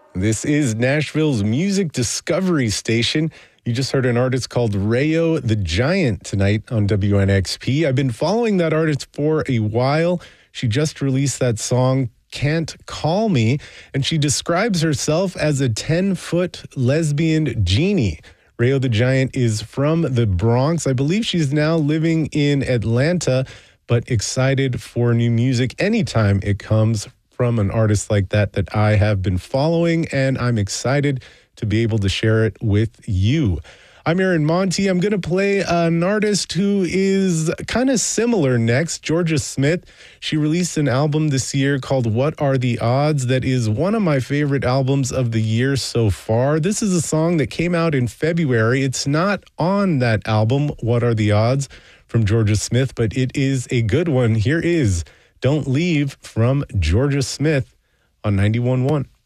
This is Nashville's music discovery station. You just heard an artist called Rayo the Giant tonight on WNXP. I've been following that artist for a while. She just released that song, Can't Call Me, and she describes herself as a 10-foot lesbian genie. Rayo the Giant is from the Bronx. I believe she's now living in Atlanta, but excited for new music anytime it comes from an artist like that I have been following, and I'm excited to be able to share it with you. I'm Aaron Monty. I'm going to play an artist who is kind of similar next, Jorja Smith. She released an album this year called What Are the Odds? That is one of my favorite albums of the year so far. This is a song that came out in February. It's not on that album, What Are the Odds, from Jorja Smith, but it is a good one. Here is Don't Leave from Jorja Smith on 91.1.